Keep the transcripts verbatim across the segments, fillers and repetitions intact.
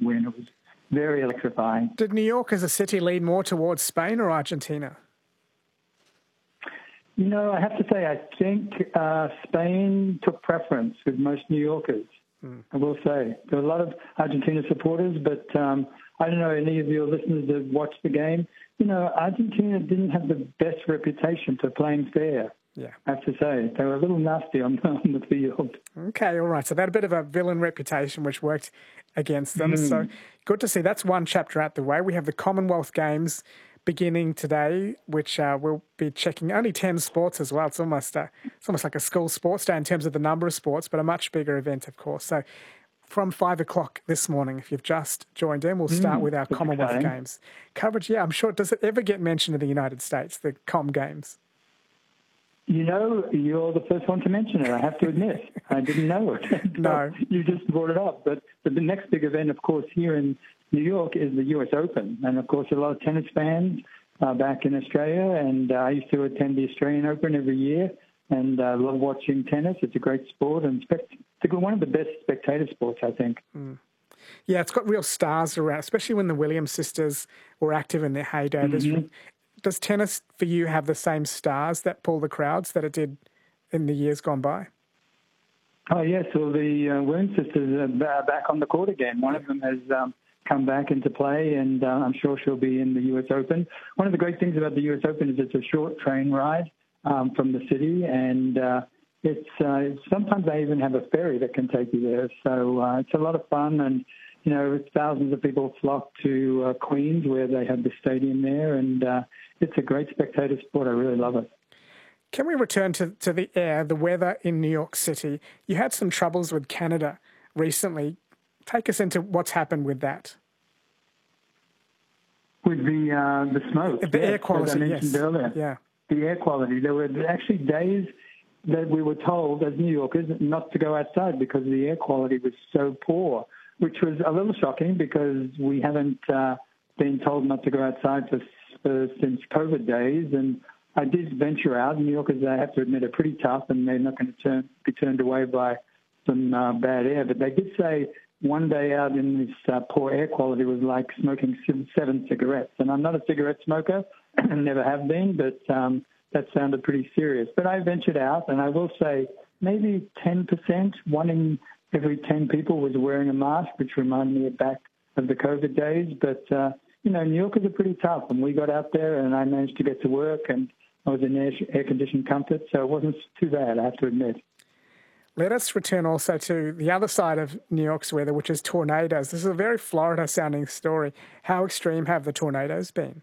win. It was very electrifying. Did New York as a city lean more towards Spain or Argentina? You know, I have to say, I think uh, Spain took preference with most New Yorkers. Mm. I will say. There were a lot of Argentina supporters, but um, I don't know, any of your listeners that watched the game, you know, Argentina didn't have the best reputation for playing fair. Yeah. I have to say. They were a little nasty on, on the field. Okay, all right. So they had a bit of a villain reputation, which worked against them. Mm. So good to see. That's one chapter out the way. We have the Commonwealth Games beginning today, which uh, we'll be checking. Only ten sports as well. It's almost uh, it's almost like a school sports day in terms of the number of sports, but a much bigger event, of course. So from five o'clock this morning, if you've just joined in, we'll start mm, with our Commonwealth exciting. Games coverage. Yeah, I'm sure. Does it ever get mentioned in the United States, the Com Games? You know, you're the first one to mention it, I have to admit. I didn't know it. No. You just brought it up. But, but the next big event, of course, here in New York is the U S Open. And, of course, a lot of tennis fans uh, back in Australia. And uh, I used to attend the Australian Open every year. And I uh, love watching tennis. It's a great sport. And it's one of the best spectator sports, I think. Mm. Yeah, it's got real stars around, especially when the Williams sisters were active in their heyday. Mm-hmm. Does tennis for you have the same stars that pull the crowds that it did in the years gone by? Oh, yes. Well, the uh, Williams sisters are back on the court again. One of them has um, come back into play, and uh, I'm sure she'll be in the U S Open. One of the great things about the U S Open is it's a short train ride um, from the city, and uh, it's uh, sometimes they even have a ferry that can take you there. So uh, it's a lot of fun, and you know, thousands of people flock to uh, Queens, where they have the stadium there, and uh, it's a great spectator sport. I really love it. Can we return to, to the air, the weather in New York City? You had some troubles with Canada recently. Take us into what's happened with that. With the uh, the smoke. The yes, air quality, as I mentioned yes. earlier. Yeah. The air quality. There were actually days that we were told as New Yorkers not to go outside because the air quality was so poor, which was a little shocking because we haven't uh, been told not to go outside for, for since COVID days. And I did venture out. New Yorkers, I have to admit, are pretty tough, and they're not going to turn, be turned away by some uh, bad air. But they did say one day out in this uh, poor air quality was like smoking seven cigarettes. And I'm not a cigarette smoker, and never have been, but um, that sounded pretty serious. But I ventured out, and I will say maybe ten percent, one in every ten people was wearing a mask, which reminded me back of the COVID days. But, uh, you know, New Yorkers are pretty tough, and we got out there, and I managed to get to work, and I was in air, air-conditioned comfort, so it wasn't too bad, I have to admit. Let us return also to the other side of New York's weather, which is tornadoes. This is a very Florida-sounding story. How extreme have the tornadoes been?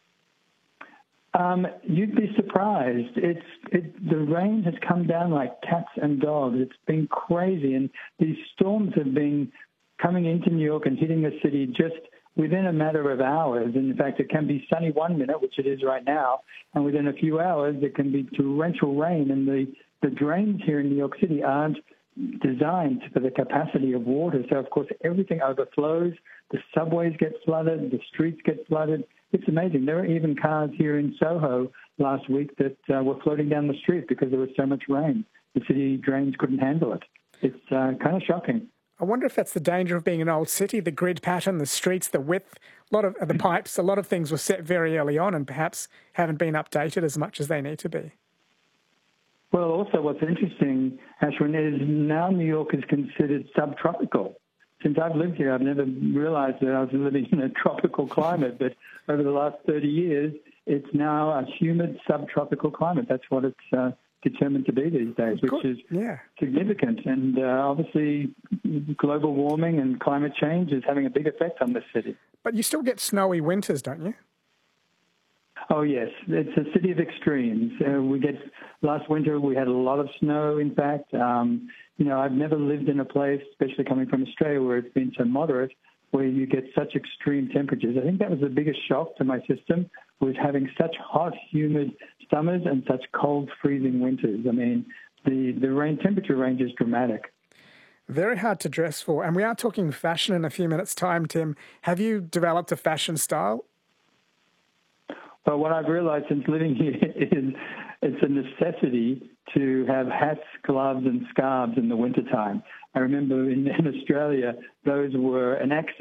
Um, you'd be surprised. It's it, the rain has come down like cats and dogs. It's been crazy, and these storms have been coming into New York and hitting the city just within a matter of hours. And in fact, it can be sunny one minute, which it is right now, and within a few hours, it can be torrential rain. And the, the drains here in New York City aren't designed for the capacity of water. So, of course, everything overflows. The subways get flooded. The streets get flooded. It's amazing. There were even cars here in Soho last week that uh, were floating down the street because there was so much rain. The city drains couldn't handle it. It's uh, kind of shocking. I wonder if that's the danger of being an old city, the grid pattern, the streets, the width, a lot of the pipes, a lot of things were set very early on and perhaps haven't been updated as much as they need to be. Well, also what's interesting, Ashwin, is now New York is considered subtropical. Since I've lived here, I've never realized that I was living in a tropical climate, but over the last thirty years, it's now a humid subtropical climate. That's what it's uh, determined to be these days, which is yeah. significant. And uh, obviously, global warming and climate change is having a big effect on this city. But you still get snowy winters, don't you? Oh, yes. It's a city of extremes. Uh, we get last winter, we had a lot of snow, in fact. Um, you know, I've never lived in a place, especially coming from Australia, where it's been so moderate, where you get such extreme temperatures. I think that was the biggest shock to my system, was having such hot, humid summers and such cold, freezing winters. I mean, the, the rain temperature range is dramatic. Very hard to dress for. And we are talking fashion in a few minutes' time, Tim. Have you developed a fashion style? But what I've realized since living here is it's a necessity to have hats, gloves, and scarves in the wintertime. I remember in, in Australia, those were an accent.